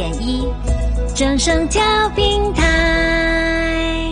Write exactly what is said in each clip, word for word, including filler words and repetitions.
点一，正声调频台。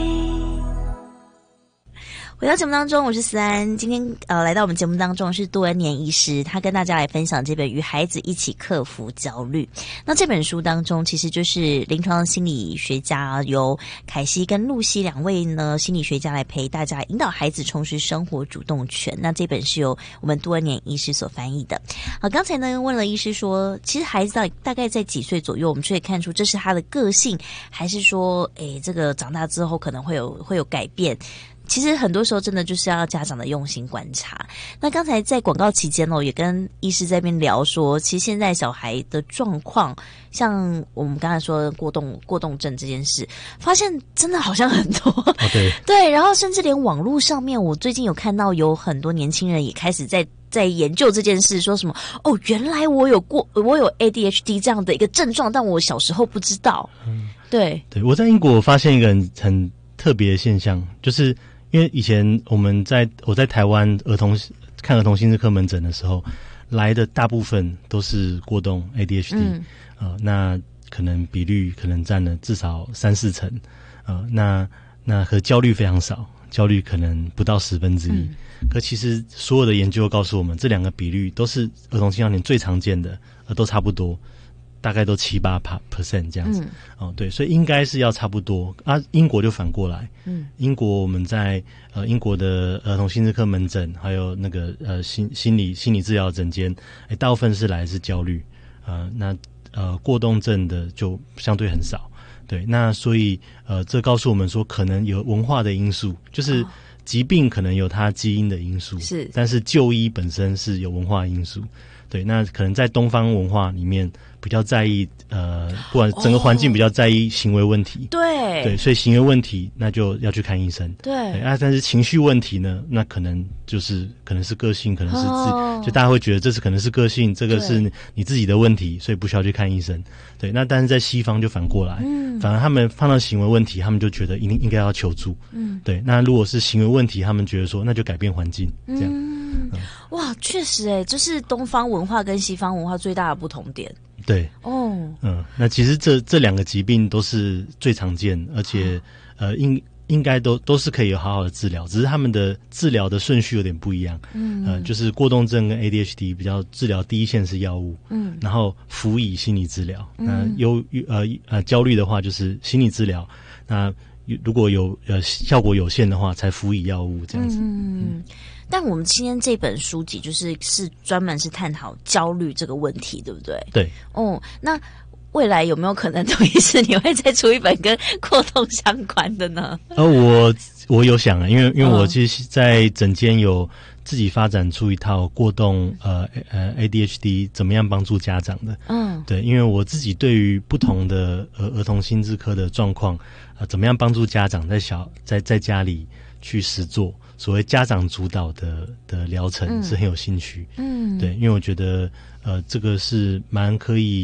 回到节目当中，我是思安。今天呃来到我们节目当中是杜恩年医师，他跟大家来分享这本《与孩子一起克服焦虑》。那这本书当中，其实就是临床心理学家由凯西跟露西两位呢心理学家来陪大家引导孩子重拾生活主动权。那这本是由我们杜恩年医师所翻译的。好，刚才呢问了医师说，其实孩子大大概在几岁左右，我们就可以看出这是他的个性，还是说，诶，这个长大之后可能会有会有改变？其实很多时候真的就是要家长的用心观察。那刚才在广告期间哦，也跟医师在那边聊说，其实现在小孩的状况，像我们刚才说的过动过动症这件事，发现真的好像很多。 哦，对对，然后甚至连网络上面，我最近有看到有很多年轻人也开始在在研究这件事，说什么哦，原来我有过我有 A D H D 这样的一个症状，但我小时候不知道。嗯，对对，我在英国发现一个很很特别的现象，就是因为以前我们在我在台湾儿童看儿童心智科门诊的时候，来的大部分都是过动 A D H D，嗯，呃，那可能比率可能占了至少三四成，呃，那那和焦虑非常少，焦虑可能不到十分之一。嗯，可其实所有的研究告诉我们，这两个比率都是儿童青少年最常见的，呃，都差不多。大概都七八 percent 这样子，嗯，哦，对，所以应该是要差不多啊。英国就反过来，嗯，英国我们在呃英国的儿童心智科门诊，还有那个呃心心理心理治疗诊间，哎，大部分是来自焦虑，呃，那呃过动症的就相对很少，对，那所以呃这告诉我们说，可能有文化的因素，就是疾病可能有它基因的因素，是，但是就医本身是有文化因素。对，那可能在东方文化里面比较在意，呃，不管整个环境比较在意行为问题， 对， 对，所以行为问题那就要去看医生， 对， 对啊，但是情绪问题呢，那可能就是可能是个性，可能是自，哦，就大家会觉得这是可能是个性，这个是你自己的问题，所以不需要去看医生，对，那但是在西方就反过来，嗯，反而他们碰到行为问题，他们就觉得应应该要求助，嗯，对，那如果是行为问题，他们觉得说那就改变环境，这样。 嗯，哇，确实诶，这是东方文化跟西方文化最大的不同点。 对，哦，嗯，那其实这这两个疾病都是最常见，而且，哦，呃，应应该都都是可以有好好的治疗，只是他们的治疗的顺序有点不一样。嗯，呃，就是过动症跟 A D H D 比较治疗第一线是药物，嗯，然后辅以心理治疗。那，嗯，忧呃呃焦虑的话就是心理治疗，那如果有呃效果有限的话，才辅以药物这样子。嗯。嗯， 但我们今天这本书籍就是是专门是探讨焦虑这个问题，对不对？ 对。 哦，那未来有没有可能杜医师你会再出一本跟过动相关的呢？ 呃，我我有想啊，因为因为我其实在诊间有自己发展出一套过动呃呃 A D H D 怎么样帮助家长的。嗯，对，因为我自己对于不同的儿儿童心智科的状况，呃，怎么样帮助家长在小在在家里去实作。所谓家长主导的的疗程是很有兴趣，嗯，对，因为我觉得呃这个是蛮可以